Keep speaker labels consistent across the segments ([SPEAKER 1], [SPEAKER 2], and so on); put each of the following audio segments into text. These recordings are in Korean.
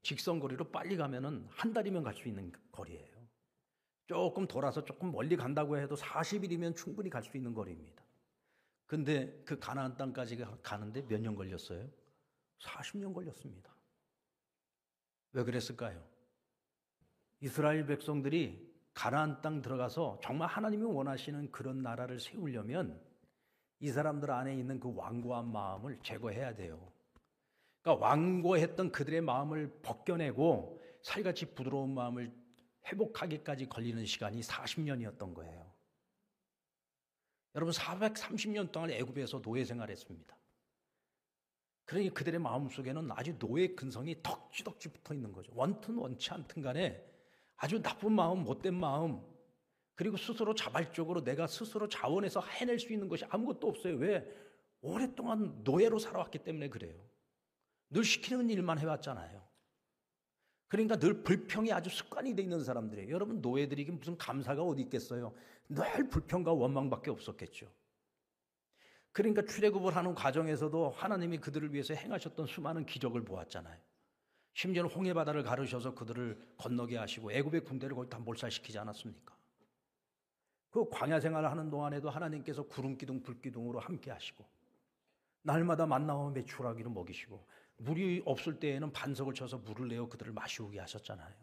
[SPEAKER 1] 직선거리로 빨리 가면은 한 달이면 갈 수 있는 거리예요. 조금 돌아서 조금 멀리 간다고 해도 40일이면 충분히 갈 수 있는 거리입니다. 근데 그 가나안 땅까지 가는데 몇 년 걸렸어요? 40년 걸렸습니다. 왜 그랬을까요? 이스라엘 백성들이 가나안 땅 들어가서 정말 하나님이 원하시는 그런 나라를 세우려면 이 사람들 안에 있는 그 완고한 마음을 제거해야 돼요. 그러니까 완고했던 그들의 마음을 벗겨내고 살같이 부드러운 마음을 회복하기까지 걸리는 시간이 40년이었던 거예요. 여러분 430년 동안 애굽에서 노예 생활했습니다. 그러니 그들의 마음속에는 아주 노예 근성이 덕지덕지 붙어 있는 거죠. 원튼 원치 않든 간에 아주 나쁜 마음, 못된 마음, 그리고 스스로 자발적으로 내가 스스로 자원해서 해낼 수 있는 것이 아무것도 없어요. 왜? 오랫동안 노예로 살아왔기 때문에 그래요. 늘 시키는 일만 해왔잖아요. 그러니까 늘 불평이 아주 습관이 돼 있는 사람들이에요. 여러분 노예들에게 무슨 감사가 어디 있겠어요? 늘 불평과 원망밖에 없었겠죠. 그러니까 출애굽을 하는 과정에서도 하나님이 그들을 위해서 행하셨던 수많은 기적을 보았잖아요. 심지어는 홍해바다를 가르셔서 그들을 건너게 하시고 애굽의 군대를 거의 다 몰살시키지 않았습니까? 그 광야 생활을 하는 동안에도 하나님께서 구름기둥 불기둥으로 함께 하시고 날마다 만나와 메추라기를 먹이시고 물이 없을 때에는 반석을 쳐서 물을 내어 그들을 마시우게 하셨잖아요.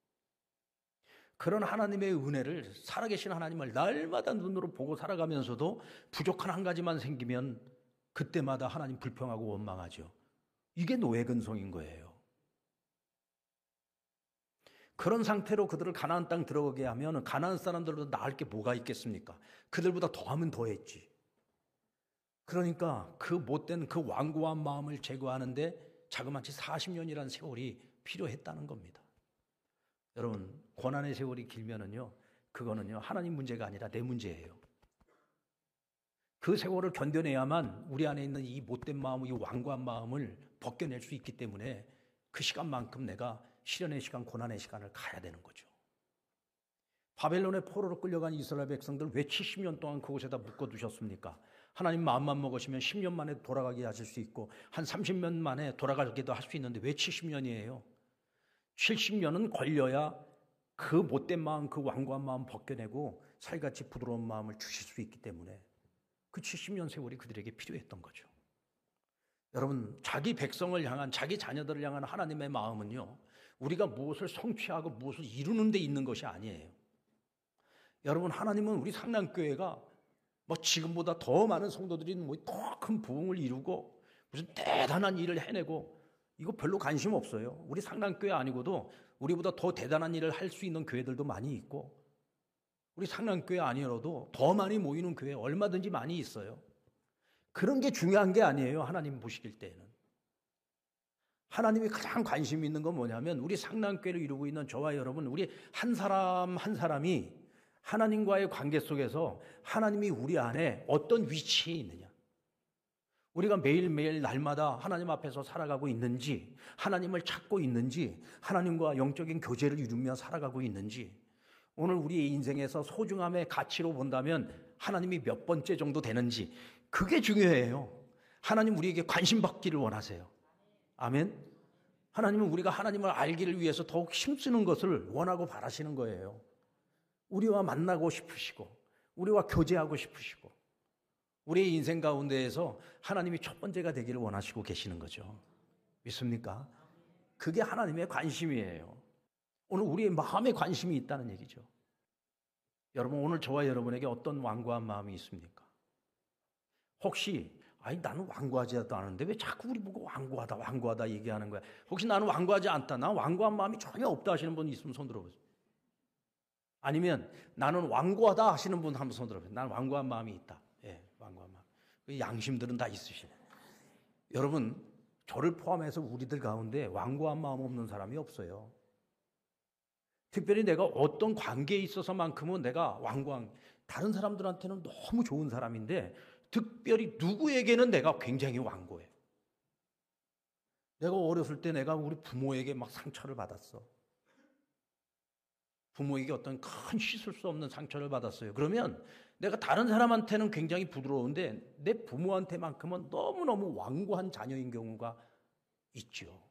[SPEAKER 1] 그런 하나님의 은혜를 살아계신 하나님을 날마다 눈으로 보고 살아가면서도 부족한 한 가지만 생기면 그때마다 하나님 불평하고 원망하죠. 이게 노예근성인 거예요. 그런 상태로 그들을 가나안 땅 들어가게 하면 가나안 사람들보다 나을 게 뭐가 있겠습니까? 그들보다 더하면 더했지. 그러니까 그 못된 그 완고한 마음을 제거하는데 자그마치 40년이라는 세월이 필요했다는 겁니다. 여러분 고난의 세월이 길면은요 그거는요 하나님 문제가 아니라 내 문제예요. 그 세월을 견뎌내야만 우리 안에 있는 이 못된 마음, 이 완고한 마음을 벗겨낼 수 있기 때문에 그 시간만큼 내가 시련의 시간, 고난의 시간을 가야 되는 거죠. 바벨론의 포로로 끌려간 이스라엘 백성들 왜 70년 동안 그곳에다 묶어두셨습니까? 하나님 마음만 먹으시면 10년 만에 돌아가게 하실 수 있고 한 30년 만에 돌아가기도 할 수 있는데 왜 70년이에요? 70년은 걸려야 그 못된 마음, 그 완고한 마음 벗겨내고 살같이 부드러운 마음을 주실 수 있기 때문에 그 70년 세월이 그들에게 필요했던 거죠. 여러분 자기 백성을 향한 자기 자녀들을 향한 하나님의 마음은요 우리가 무엇을 성취하고 무엇을 이루는 데 있는 것이 아니에요. 여러분 하나님은 우리 상남교회가 뭐 지금보다 더 많은 성도들이 뭐 더 큰 부흥을 이루고 무슨 대단한 일을 해내고 이거 별로 관심 없어요. 우리 상남교회 아니고도 우리보다 더 대단한 일을 할 수 있는 교회들도 많이 있고 우리 상남교회 아니어도 더 많이 모이는 교회 얼마든지 많이 있어요. 그런 게 중요한 게 아니에요. 하나님 보시길 때에는. 하나님이 가장 관심 있는 건 뭐냐면 우리 상남교회를 이루고 있는 저와 여러분 우리 한 사람 한 사람이 하나님과의 관계 속에서 하나님이 우리 안에 어떤 위치에 있느냐 우리가 매일매일 날마다 하나님 앞에서 살아가고 있는지 하나님을 찾고 있는지 하나님과 영적인 교제를 이루며 살아가고 있는지 오늘 우리의 인생에서 소중함의 가치로 본다면 하나님이 몇 번째 정도 되는지 그게 중요해요. 하나님 우리에게 관심 받기를 원하세요. 아멘. 하나님은 우리가 하나님을 알기를 위해서 더욱 힘쓰는 것을 원하고 바라시는 거예요. 우리와 만나고 싶으시고 우리와 교제하고 싶으시고 우리의 인생 가운데에서 하나님이 첫 번째가 되기를 원하시고 계시는 거죠. 믿습니까? 그게 하나님의 관심이에요. 오늘 우리의 마음에 관심이 있다는 얘기죠. 여러분 오늘 저와 여러분에게 어떤 완고한 마음이 있습니까? 혹시 아니 나는 완고하지도 않은데 왜 자꾸 우리 보고 완고하다 얘기하는 거야? 혹시 나는 완고하지 않다. 난 완고한 마음이 전혀 없다 하시는 분 있으면 손 들어보세요. 아니면 나는 완고하다 하시는 분 한번 손 들어보세요. 나는 완고한 마음이 있다. 예, 완고한 마음. 양심들은 다 있으시네. 여러분 저를 포함해서 우리들 가운데 완고한 마음 없는 사람이 없어요. 특별히 내가 어떤 관계에 있어서만큼은 내가 다른 사람들한테는 너무 좋은 사람인데 특별히 누구에게는 내가 굉장히 완고해. 내가 어렸을 때 내가 우리 부모에게 막 상처를 받았어. 부모에게 어떤 큰 씻을 수 없는 상처를 받았어요. 그러면 내가 다른 사람한테는 굉장히 부드러운데 내 부모한테만큼은 너무너무 완고한 자녀인 경우가 있죠.